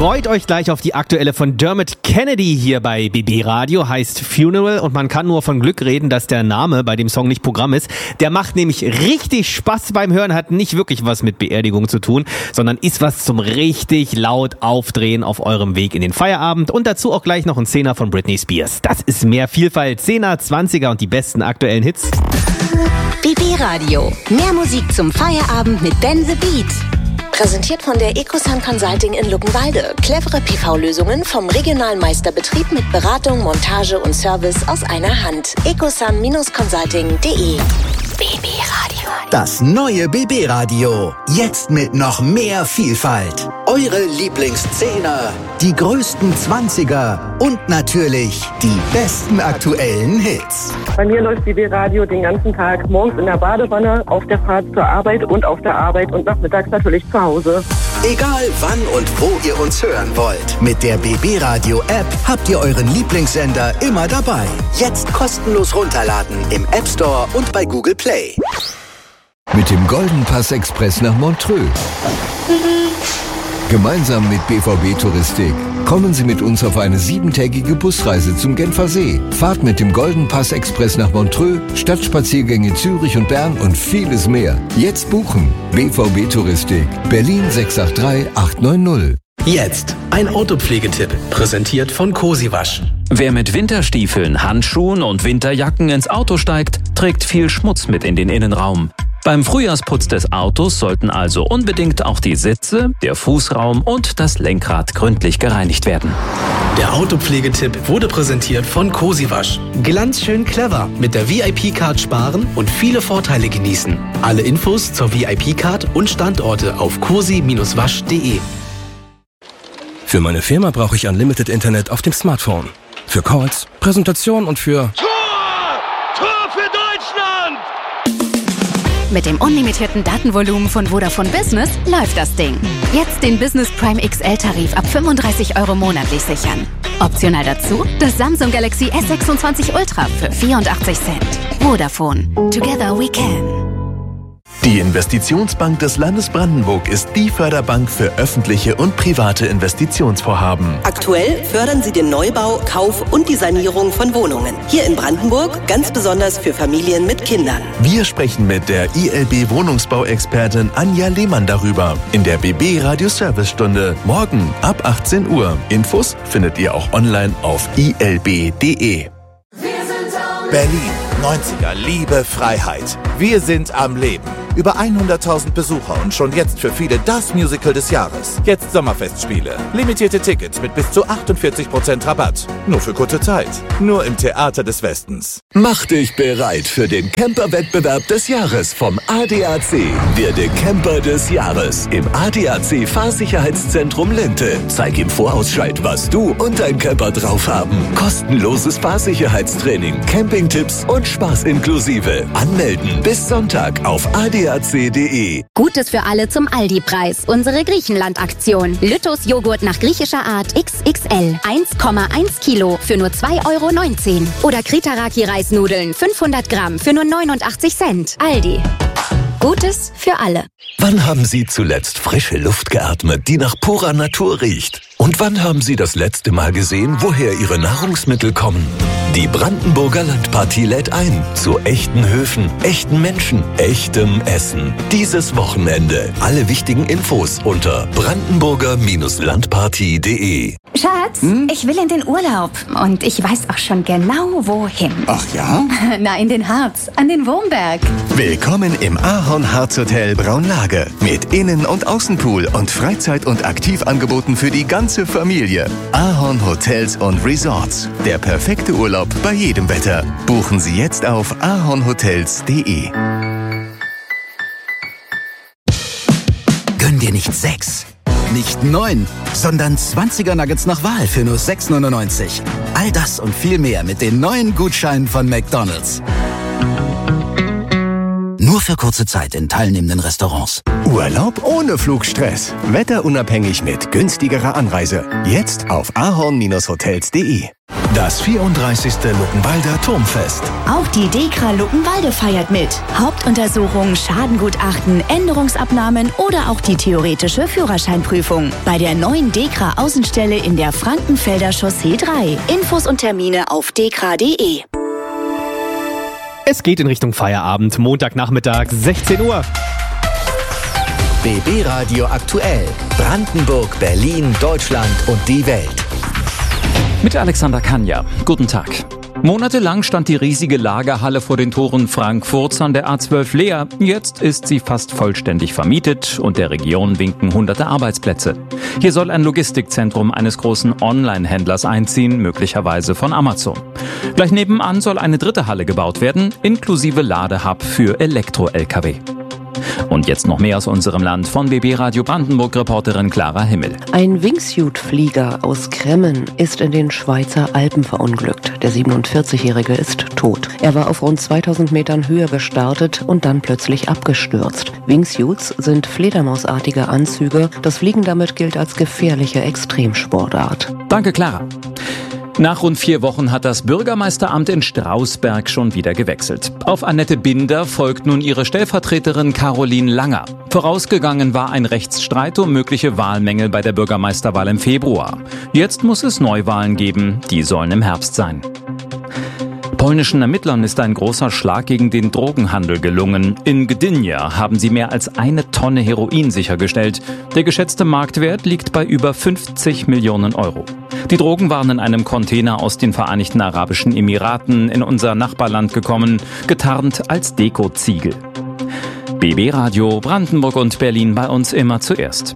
Freut euch gleich auf die aktuelle von Dermot Kennedy hier bei BB Radio, heißt Funeral, und man kann nur von Glück reden, dass der Name bei dem Song nicht Programm ist. Der macht nämlich richtig Spaß beim Hören, hat nicht wirklich was mit Beerdigung zu tun, sondern ist was zum richtig laut Aufdrehen auf eurem Weg in den Feierabend, und dazu auch gleich noch ein Zehner von Britney Spears. Das ist mehr Vielfalt, 10er, 20er und die besten aktuellen Hits. BB Radio, mehr Musik zum Feierabend mit Ben the Beat. Präsentiert von der Ecosun Consulting in Luckenwalde. Clevere PV-Lösungen vom regionalen Meisterbetrieb mit Beratung, Montage und Service aus einer Hand. ecosun-consulting.de. BB Radio. Das neue BB Radio. Jetzt mit noch mehr Vielfalt. Eure Lieblingszehner, die größten 20er und natürlich die besten aktuellen Hits. Bei mir läuft BB Radio den ganzen Tag, morgens in der Badewanne, auf der Fahrt zur Arbeit und auf der Arbeit und nachmittags natürlich zu Hause. Egal wann und wo ihr uns hören wollt, mit der BB Radio App habt ihr euren Lieblingssender immer dabei. Jetzt kostenlos runterladen im App Store und bei Google Play. Mit dem Golden Pass Express nach Montreux. Gemeinsam mit BVB Touristik kommen Sie mit uns auf eine 7-tägige Busreise zum Genfersee. Fahrt mit dem Golden Pass Express nach Montreux, Stadtspaziergänge Zürich und Bern und vieles mehr. Jetzt buchen. BVB Touristik, Berlin 683 890. Jetzt ein Autopflegetipp, präsentiert von Cosiwasch. Wer mit Winterstiefeln, Handschuhen und Winterjacken ins Auto steigt, trägt viel Schmutz mit in den Innenraum. Beim Frühjahrsputz des Autos sollten also unbedingt auch die Sitze, der Fußraum und das Lenkrad gründlich gereinigt werden. Der Autopflegetipp wurde präsentiert von Cosiwasch. Glanzschön clever, mit der VIP-Card sparen und viele Vorteile genießen. Alle Infos zur VIP-Card und Standorte auf cosi-wasch.de. Für meine Firma brauche ich Unlimited Internet auf dem Smartphone. Für Calls, Präsentation und für... Tor für Deutschland! Mit dem unlimitierten Datenvolumen von Vodafone Business läuft das Ding. Jetzt den Business Prime XL-Tarif ab 35 € monatlich sichern. Optional dazu das Samsung Galaxy S26 Ultra für 84 Cent. Vodafone. Together we can. Die Investitionsbank des Landes Brandenburg ist die Förderbank für öffentliche und private Investitionsvorhaben. Aktuell fördern sie den Neubau, Kauf und die Sanierung von Wohnungen. Hier in Brandenburg ganz besonders für Familien mit Kindern. Wir sprechen mit der ILB Wohnungsbauexpertin Anja Lehmann darüber in der BB Radio Servicestunde morgen ab 18 Uhr. Infos findet ihr auch online auf ilb.de. Berlin, 90er, Liebe, Freiheit. Wir sind am Leben. Über 100.000 Besucher und schon jetzt für viele das Musical des Jahres. Jetzt Sommerfestspiele. Limitierte Tickets mit bis zu 48% Rabatt. Nur für kurze Zeit. Nur im Theater des Westens. Mach dich bereit für den Camper-Wettbewerb des Jahres vom ADAC. Werde Camper des Jahres im ADAC Fahrsicherheitszentrum Linte. Zeig im Vorausscheid, was du und dein Camper drauf haben. Kostenloses Fahrsicherheitstraining, Campingtipps und Spaß inklusive. Anmelden bis Sonntag auf ADAC.de. Gutes für alle zum Aldi-Preis. Unsere Griechenland-Aktion. Lytos Joghurt nach griechischer Art XXL. 1,1 Kilo für nur 2,19 €. Oder Kritaraki-Reisnudeln 500 Gramm für nur 89 Cent. Aldi. Gutes für alle. Wann haben Sie zuletzt frische Luft geatmet, die nach purer Natur riecht? Und wann haben Sie das letzte Mal gesehen, woher Ihre Nahrungsmittel kommen? Die Brandenburger Landpartie lädt ein zu echten Höfen, echten Menschen, echtem Essen. Dieses Wochenende. Alle wichtigen Infos unter brandenburger-landpartie.de. Schatz, ich will in den Urlaub. Und ich weiß auch schon genau, wohin. Ach ja? Na, in den Harz, an den Wurmberg. Willkommen im Ahorn Harz Hotel Braunlage. Mit Innen- und Außenpool und Freizeit- und Aktivangeboten für die ganze Familie. Ahorn Hotels und Resorts. Der perfekte Urlaub bei jedem Wetter. Buchen Sie jetzt auf ahornhotels.de. Gönn dir nicht 6, nicht 9, sondern 20er Nuggets nach Wahl für nur 6,99 €. All das und viel mehr mit den neuen Gutscheinen von McDonald's. Nur für kurze Zeit in teilnehmenden Restaurants. Urlaub ohne Flugstress. Wetterunabhängig mit günstigerer Anreise. Jetzt auf ahorn-hotels.de. Das 34. Luckenwalder Turmfest. Auch die DEKRA Luckenwalde feiert mit. Hauptuntersuchungen, Schadengutachten, Änderungsabnahmen oder auch die theoretische Führerscheinprüfung. Bei der neuen DEKRA Außenstelle in der Frankenfelder Chaussee 3. Infos und Termine auf dekra.de. Es geht in Richtung Feierabend, Montagnachmittag, 16 Uhr. BB Radio aktuell. Brandenburg, Berlin, Deutschland und die Welt. Mit Alexander Kanja. Guten Tag. Monatelang stand die riesige Lagerhalle vor den Toren Frankfurts an der A12 leer. Jetzt ist sie fast vollständig vermietet und der Region winken hunderte Arbeitsplätze. Hier soll ein Logistikzentrum eines großen Online-Händlers einziehen, möglicherweise von Amazon. Gleich nebenan soll eine dritte Halle gebaut werden, inklusive Ladehub für Elektro-Lkw. Und jetzt noch mehr aus unserem Land von BB Radio Brandenburg-Reporterin Clara Himmel. Ein Wingsuit-Flieger aus Kremmen ist in den Schweizer Alpen verunglückt. Der 47-Jährige ist tot. Er war auf rund 2000 Metern Höhe gestartet und dann plötzlich abgestürzt. Wingsuits sind fledermausartige Anzüge. Das Fliegen damit gilt als gefährliche Extremsportart. Danke, Clara. Nach rund 4 Wochen hat das Bürgermeisteramt in Strausberg schon wieder gewechselt. Auf Annette Binder folgt nun ihre Stellvertreterin Caroline Langer. Vorausgegangen war ein Rechtsstreit um mögliche Wahlmängel bei der Bürgermeisterwahl im Februar. Jetzt muss es Neuwahlen geben, die sollen im Herbst sein. Polnischen Ermittlern ist ein großer Schlag gegen den Drogenhandel gelungen. In Gdynia haben sie mehr als 1 Tonne Heroin sichergestellt. Der geschätzte Marktwert liegt bei über 50 Millionen Euro. Die Drogen waren in einem Container aus den Vereinigten Arabischen Emiraten in unser Nachbarland gekommen, getarnt als Dekoziegel. BB Radio Brandenburg und Berlin bei uns immer zuerst.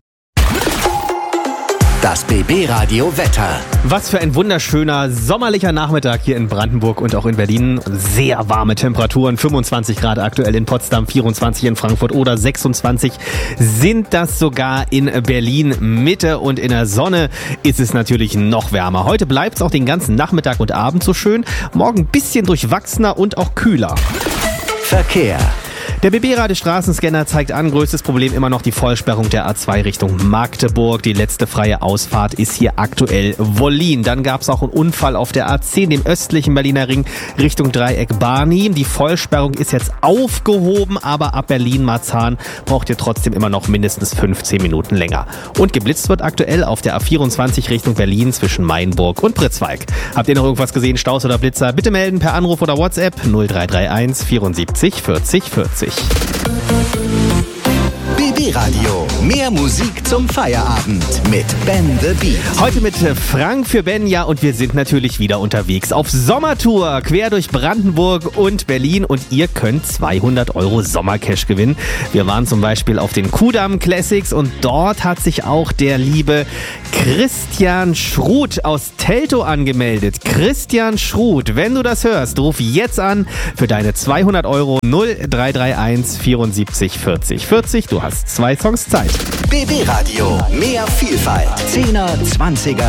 Das BB Radio Wetter. Was für ein wunderschöner sommerlicher Nachmittag hier in Brandenburg und auch in Berlin. Sehr warme Temperaturen, 25 Grad aktuell in Potsdam, 24 in Frankfurt oder 26 sind das sogar in Berlin Mitte, und in der Sonne ist es natürlich noch wärmer. Heute bleibt es auch den ganzen Nachmittag und Abend so schön, morgen ein bisschen durchwachsener und auch kühler. Verkehr. Der BB-Radio-Straßenscanner zeigt an, größtes Problem immer noch die Vollsperrung der A2 Richtung Magdeburg. Die letzte freie Ausfahrt ist hier aktuell Wollin. Dann gab es auch einen Unfall auf der A10, dem östlichen Berliner Ring Richtung Dreieck Barni. Die Vollsperrung ist jetzt aufgehoben, aber ab Berlin-Marzahn braucht ihr trotzdem immer noch mindestens 15 Minuten länger. Und geblitzt wird aktuell auf der A24 Richtung Berlin zwischen Mainburg und Pritzwalk. Habt ihr noch irgendwas gesehen, Staus oder Blitzer? Bitte melden per Anruf oder WhatsApp 0331 74 40 40. BB Radio. Mehr Musik zum Feierabend mit Ben the Beat. Heute mit Frank für Ben, ja, und wir sind natürlich wieder unterwegs auf Sommertour quer durch Brandenburg und Berlin, und ihr könnt 200 € Sommercash gewinnen. Wir waren zum Beispiel auf den Kudamm Classics und dort hat sich auch der liebe Christian Schruth aus Teltow angemeldet. Christian Schruth, wenn du das hörst, ruf jetzt an für deine 200 € 0331 74 40 40. Du hast 2 Songs Zeit. BB Radio. Mehr Vielfalt. 10er, 20er.